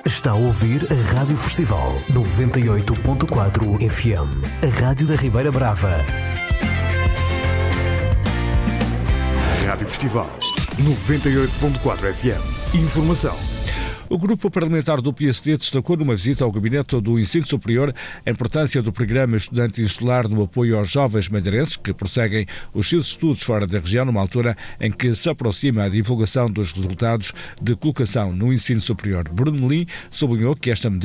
Está a ouvir a Rádio Festival 98.4 FM, a Rádio da Ribeira Brava. Rádio Festival 98.4 FM. Informação. O grupo parlamentar do PSD destacou numa visita ao Gabinete do Ensino Superior a importância do programa Estudante Insular no apoio aos jovens madeirenses que prosseguem os seus estudos fora da região, numa altura em que se aproxima a divulgação dos resultados de colocação no ensino superior. Bruno Lim sublinhou que esta medida